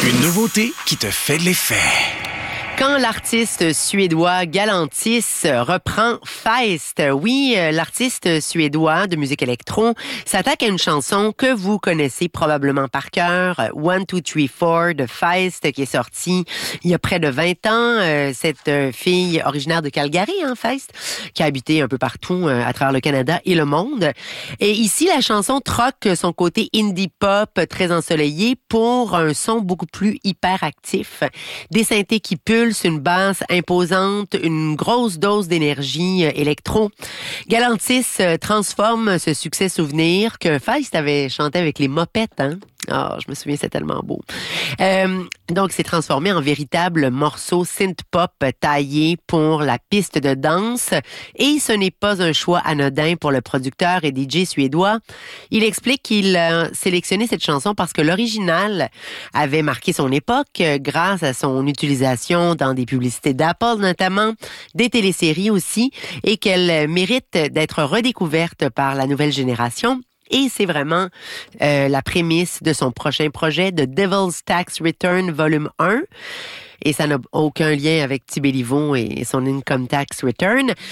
Une nouveauté qui te fait de l'effet. Quand l'artiste suédois Galantis reprend Feist, oui, l'artiste suédois de musique électro s'attaque à une chanson que vous connaissez probablement par cœur, One, Two, Three, Four de Feist, qui est sortie il y a près de 20 ans. Cette fille originaire de Calgary, Feist, qui a habité un peu partout à travers le Canada et le monde. Et ici, la chanson troque son côté indie pop très ensoleillé pour un son beaucoup plus hyperactif. Des synthés qui pulsent, une basse imposante, une grosse dose d'énergie électro. Galantis transforme ce succès souvenir que Feist avait chanté avec les Mopettes, je me souviens, c'est tellement beau. Donc, c'est transformé en véritable morceau synth-pop taillé pour la piste de danse. Et ce n'est pas un choix anodin pour le producteur et DJ suédois. Il explique qu'il a sélectionné cette chanson parce que l'original avait marqué son époque grâce à son utilisation dans des publicités d'Apple notamment, des téléséries aussi, et qu'elle mérite d'être redécouverte par la nouvelle génération. Et c'est vraiment la prémisse de son prochain projet, The Devil's Tax Return Volume 1. Et ça n'a aucun lien avec Thibéliveau et son Income Tax Return.